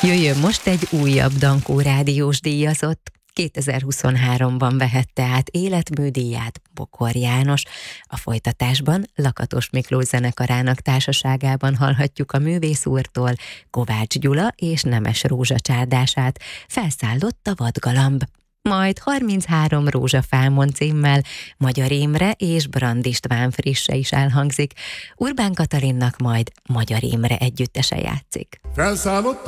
Jöjjön most egy újabb Dankó rádiós díjazott. 2023-ban vehette át életműdíját Bokor János. A folytatásban Lakatos Miklós zenekarának társaságában hallhatjuk a művész úrtól Kovács Gyula és Nemes Rózsa csárdását. Felszállott a vadgalamb. Majd 33 rózsafálmon címmel Magyar Imre és Brand István frisse is elhangzik. Urbán Katalinnak majd Magyar Imre együttese játszik. Felszállott